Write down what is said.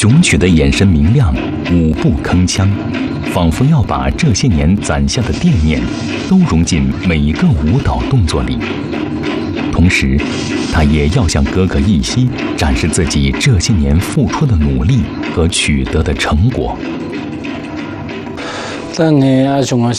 雄曲的眼神明亮，舞步铿锵，仿佛要把这些年攒下的惦念都融进每一个舞蹈动作里。同时，他也要向哥哥一熙展示自己这些年付出的努力和取得的成果。 但你阿雄啊，